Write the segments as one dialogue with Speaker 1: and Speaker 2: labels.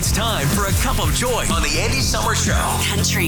Speaker 1: It's time for a cup of joy on the Andy Summer Show.
Speaker 2: Country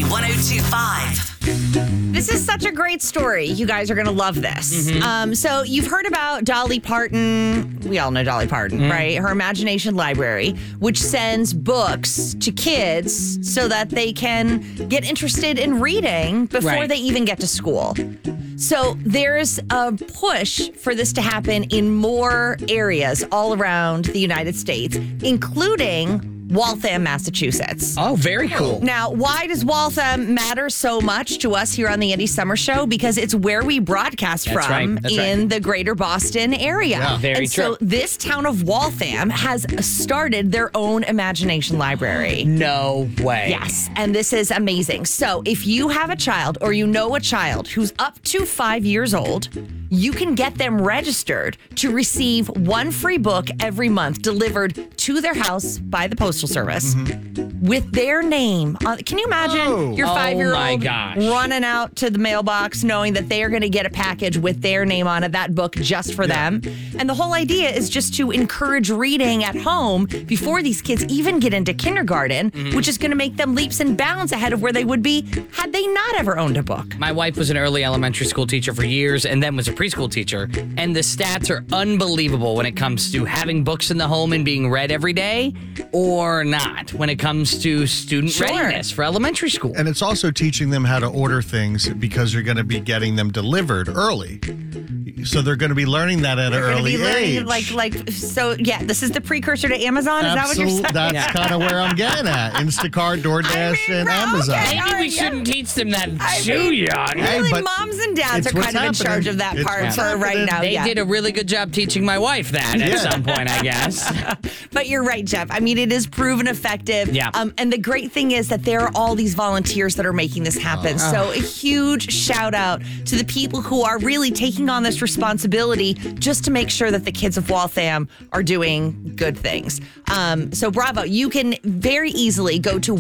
Speaker 2: 102.5.
Speaker 3: This is such a great story. You guys are going to love this. So you've heard about Dolly Parton. We all know Dolly Parton, right? Her Imagination Library, which sends books to kids so that they can get interested in reading before they even get to school. So there's a push for this to happen in more areas all around the United States, including Waltham, Massachusetts.
Speaker 4: Oh, very cool.
Speaker 3: Now, why does Waltham matter so much to us here on the Andy Summer Show? Because it's where we broadcast from in the greater Boston area.
Speaker 4: Yeah, very true.
Speaker 3: So this town of Waltham has started their own Imagination Library.
Speaker 4: No way.
Speaker 3: Yes, and this is amazing. So if you have a child or you know a child who's up to 5 years old, you can get them registered to receive one free book every month delivered to their house by the Postal Service with their name. Can you imagine your 5-year-old running out to the mailbox knowing that they are going to get a package with their name on it, that book just for them? And the whole idea is just to encourage reading at home before these kids even get into kindergarten, which is going to make them leaps and bounds ahead of where they would be had they not ever owned a book.
Speaker 4: My wife was an early elementary school teacher for years and then was a preschool teacher. And the stats are unbelievable when it comes to having books in the home and being read every day or not when it comes to student readiness for elementary school.
Speaker 5: And it's also teaching them how to order things because you're going to be getting them delivered early. So they're going to be learning that at an early age.
Speaker 3: This is the precursor to Amazon? Is that what you're saying?
Speaker 5: That's kind of where I'm getting at. Instacart, DoorDash, and Amazon.
Speaker 3: Okay.
Speaker 4: Maybe we shouldn't teach them that too young.
Speaker 3: Really,
Speaker 5: but
Speaker 3: moms and dads
Speaker 5: it's
Speaker 3: are kind of in
Speaker 5: what's
Speaker 3: charge of
Speaker 5: happening.
Speaker 3: that part
Speaker 5: It's
Speaker 3: for right now.
Speaker 4: They did a really good job teaching my wife that at some point, I guess.
Speaker 3: But you're right, Jeff. I mean, it is proven effective.
Speaker 4: Yeah.
Speaker 3: And the great thing is that there are all these volunteers that are making this happen. So a huge shout out to the people who are really taking on this responsibility just to make sure that the kids of Waltham are doing good things. So bravo. You can very easily go to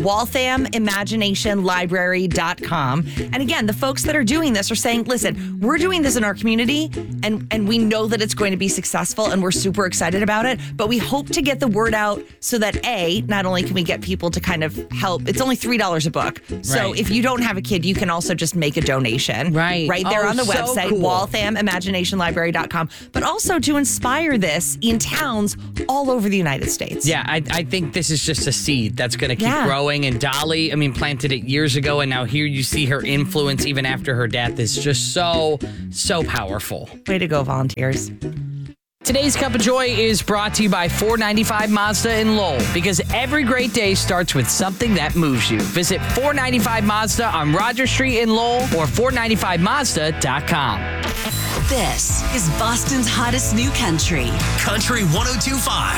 Speaker 3: walthamimaginationlibrary.com. And again, the folks that are doing this are saying, listen, we're doing this in our community and we know that it's going to be successful and we're super excited about it. But we hope to get the word out so that not only can we get people to kind of help, it's only $3 a book. So if you don't have a kid, you can also just make a donation. Right there on the website, walthamimaginationlibrary.com. But also to inspire this in towns all over the United States.
Speaker 4: Yeah, I think this is just a seed that's going to keep growing. And Dolly, planted it years ago. And now here you see her influence even after her death is just so powerful.
Speaker 3: Way to go, volunteers.
Speaker 4: Today's Cup of Joy is brought to you by 495 Mazda in Lowell, because every great day starts with something that moves you. Visit 495 Mazda on Roger Street in Lowell or 495mazda.com.
Speaker 2: This is Boston's hottest new country.
Speaker 1: Country 102.5.